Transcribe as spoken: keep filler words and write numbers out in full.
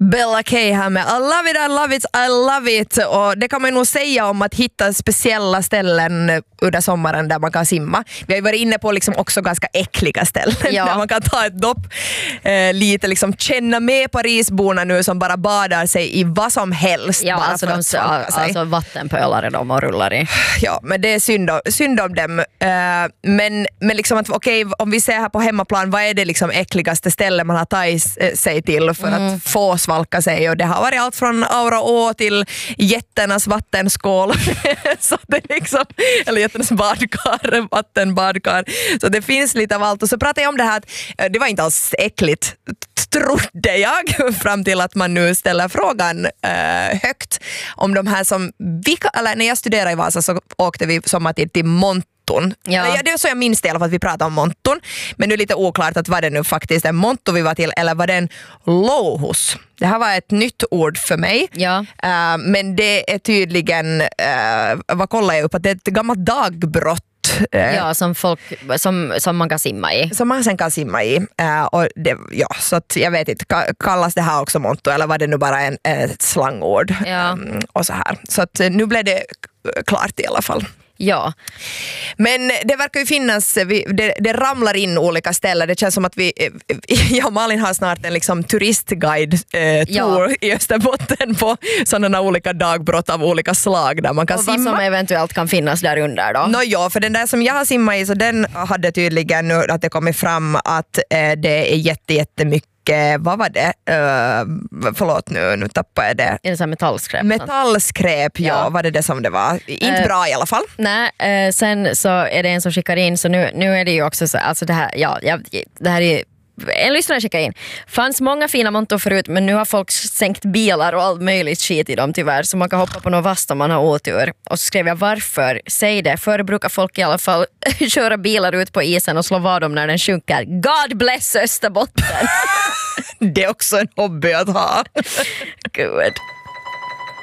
Bella K här med I love it, I love it, I love it. Och det kan man nog säga om att hitta speciella ställen under sommaren där man kan simma. Vi har ju varit inne på liksom också ganska äckliga ställen ja. Där man kan ta ett dopp, eh, lite liksom känna med Parisborna nu som bara badar sig i vad som helst. Ja, bara alltså, de, alltså vattenpölar de och rullar i. Ja, men det är synd om, synd om dem. Uh, men, men liksom att okej, okay, om vi ser här på hemmaplan, vad är det liksom äckligaste stället man har tagit sig till för mm. att få svalka sig? Och det har varit allt från Aura Å till jätternas vattenskål. Så det liksom, eller jätternas badkar, vattenbadkar. Så det finns lite av allt. Och så pratade jag om det här att uh, det var inte alls äckligt, trodde jag, fram till att man nu ställer frågan uh, högt om de här som vi, eller när jag studerade i Vasa så åkte vi sommartid till Monton. Ja. Ja, det är så jag minns det i alla fall att vi pratade om Monton. Men nu är det lite oklart att var det nu faktiskt en Monto vi var till eller var det en louhus. Det här var ett nytt ord för mig. Ja. Uh, men det är tydligen, uh, vad kollar jag upp, att det är ett gammalt dagbrott. Ja, som, folk, som, som man kan simma i. Som man sen kan simma i. Uh, och det, ja, så att jag vet inte, kallas det här också Monto eller var det nu bara en, ett slangord? Ja. Um, och så här. Så att nu blev det klart i alla fall. Ja. Men det verkar ju finnas, vi, det, det ramlar in olika ställen. Det känns som att vi, jag och Malin har snart en liksom turistguide-tour eh, ja. i Österbotten på sådana olika dagbrott av olika slag där man kan och simma. Och vad som eventuellt kan finnas där under då? Nå ja, för den där som jag har simmat i så den hade tydligen nu att det kommit fram att eh, det är jätte, jättemycket vad var det? Uh, förlåt nu, nu tappade jag det. Är det så här metallskräp? Metallskräp, ja, ja. Var det det som det var? Inte uh, bra i alla fall. Nej, uh, sen så är det en som skickar in, så nu, nu är det ju också så, alltså det här, ja, ja det här är en lyssnare skickar in. Fanns många fina montor förut, men nu har folk sänkt bilar och allt möjligt skit i dem tyvärr, så man kan hoppa på någon vast om man har otur. Och så skrev jag, varför? Säg det. Förr brukar folk i alla fall köra bilar ut på isen och slå vad dem när den sjunker. God bless Österbotten! Det är också en hobby att ha. Good.